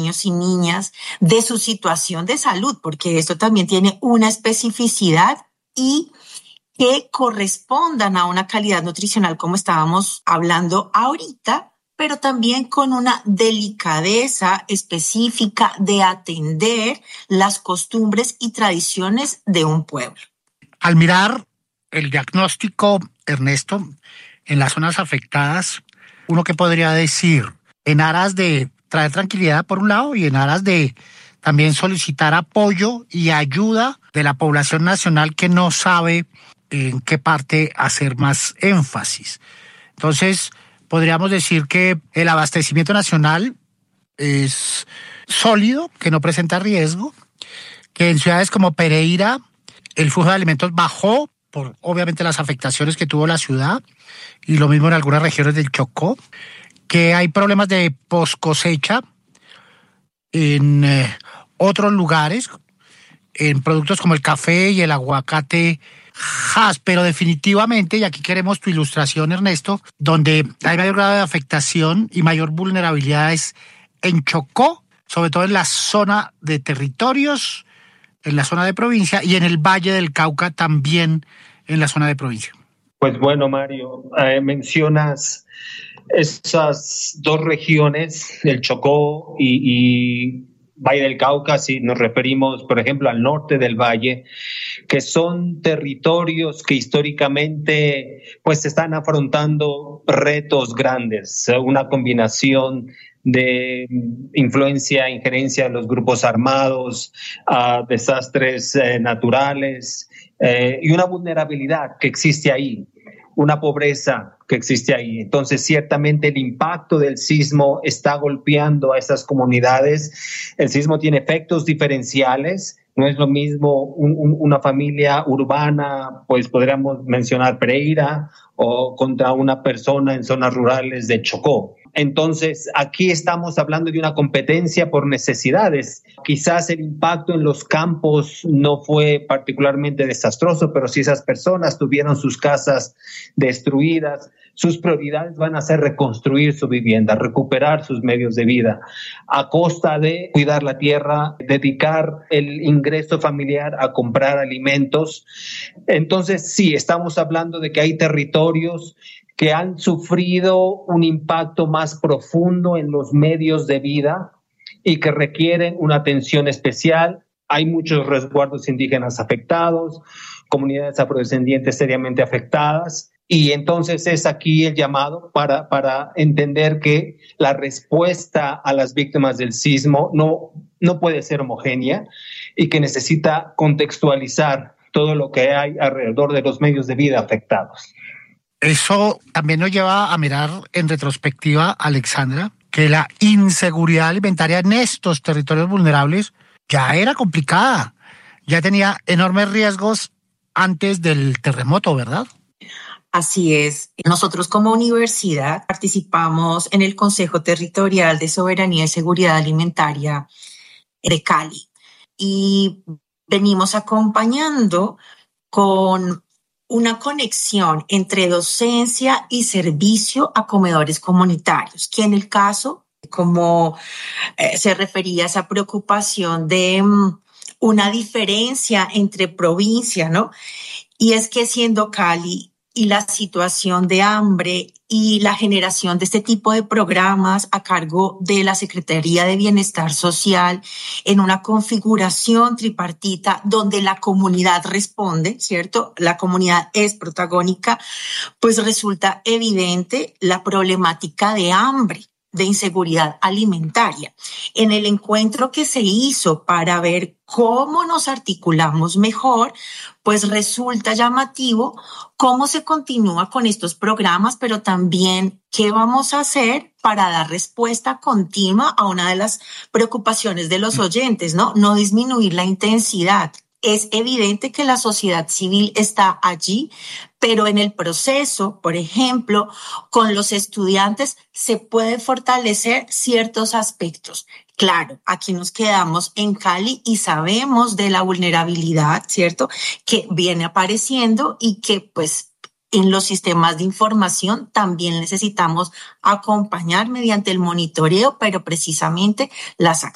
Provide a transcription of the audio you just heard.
niños y niñas de su situación de salud, porque esto también tiene una especificidad y que correspondan a una calidad nutricional como estábamos hablando ahorita, pero también con una delicadeza específica de atender las costumbres y tradiciones de un pueblo. Al mirar el diagnóstico, Ernesto, en las zonas afectadas, uno que podría decir, en aras de traer tranquilidad por un lado y en aras de también solicitar apoyo y ayuda de la población nacional que no sabe en qué parte hacer más énfasis. Entonces, podríamos decir que el abastecimiento nacional es sólido, que no presenta riesgo, que en ciudades como Pereira el flujo de alimentos bajó por obviamente las afectaciones que tuvo la ciudad y lo mismo en algunas regiones del Chocó, que hay problemas de post cosecha en otros lugares, en productos como el café y el aguacate pero definitivamente, y aquí queremos tu ilustración, Ernesto, donde hay mayor grado de afectación y mayor vulnerabilidad es en Chocó, sobre todo en la zona de territorios, en la zona de provincia y en el Valle del Cauca también en la zona de provincia. Pues bueno, Mario, mencionas esas dos regiones, el Chocó y Valle del Cauca, si nos referimos, por ejemplo, al norte del valle, que son territorios que históricamente pues están afrontando retos grandes, una combinación de influencia, injerencia de los grupos armados, desastres naturales y una vulnerabilidad que existe ahí, una pobreza que existe ahí. Entonces, ciertamente el impacto del sismo está golpeando a esas comunidades. El sismo tiene efectos diferenciales. No es lo mismo una familia urbana, pues podríamos mencionar Pereira, o contra una persona en zonas rurales de Chocó. Entonces, aquí estamos hablando de una competencia por necesidades. Quizás el impacto en los campos no fue particularmente desastroso, pero si esas personas tuvieron sus casas destruidas, sus prioridades van a ser reconstruir su vivienda, recuperar sus medios de vida, a costa de cuidar la tierra, dedicar el ingreso familiar a comprar alimentos. Entonces, sí, estamos hablando de que hay territorios que han sufrido un impacto más profundo en los medios de vida y que requieren una atención especial. Hay muchos resguardos indígenas afectados, comunidades afrodescendientes seriamente afectadas, y entonces es aquí el llamado para entender que la respuesta a las víctimas del sismo no puede ser homogénea y que necesita contextualizar todo lo que hay alrededor de los medios de vida afectados. Eso también nos lleva a mirar en retrospectiva, Alexandra, que la inseguridad alimentaria en estos territorios vulnerables ya era complicada, ya tenía enormes riesgos antes del terremoto, ¿verdad? Así es. Nosotros como universidad participamos en el Consejo Territorial de Soberanía y Seguridad Alimentaria de Cali y venimos acompañando con una conexión entre docencia y servicio a comedores comunitarios, que en el caso, como se refería a esa preocupación de una diferencia entre provincia, ¿no? Y es que siendo Cali y la situación de hambre y la generación de este tipo de programas a cargo de la Secretaría de Bienestar Social en una configuración tripartita donde la comunidad responde, ¿cierto? La comunidad es protagónica, pues resulta evidente la problemática de hambre, de inseguridad alimentaria. En el encuentro que se hizo para ver cómo nos articulamos mejor, pues resulta llamativo cómo se continúa con estos programas, pero también qué vamos a hacer para dar respuesta continua a una de las preocupaciones de los oyentes, ¿no? No disminuir la intensidad. Es evidente que la sociedad civil está allí, pero en el proceso, por ejemplo, con los estudiantes se puede fortalecer ciertos aspectos. Claro, aquí nos quedamos en Cali y sabemos de la vulnerabilidad, ¿cierto?, que viene apareciendo y que pues en los sistemas de información también necesitamos acompañar mediante el monitoreo, pero precisamente las acciones.